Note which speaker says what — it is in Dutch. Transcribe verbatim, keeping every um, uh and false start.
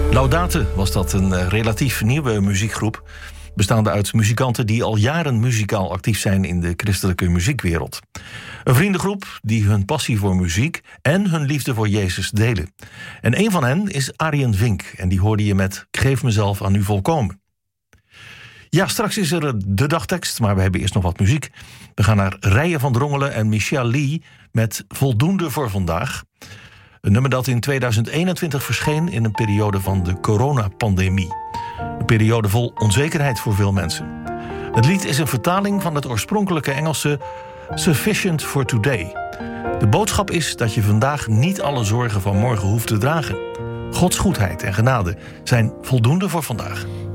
Speaker 1: Laudate was dat, een uh, relatief nieuwe muziekgroep, bestaande uit muzikanten die al jaren muzikaal actief zijn in de christelijke muziekwereld. Een vriendengroep die hun passie voor muziek en hun liefde voor Jezus delen. En een van hen is Arjen Vink en die hoorde je met "Ik geef mezelf aan u volkomen". Ja, straks is er de dagtekst, maar we hebben eerst nog wat muziek. We gaan naar Rijen van Drongelen en Michelle Lee met Voldoende voor vandaag. Een nummer dat in tweeduizend eenentwintig verscheen in een periode van de coronapandemie. Een periode vol onzekerheid voor veel mensen. Het lied is een vertaling van het oorspronkelijke Engelse Sufficient for Today. De boodschap is dat je vandaag niet alle zorgen van morgen hoeft te dragen. Gods goedheid en genade zijn voldoende voor vandaag.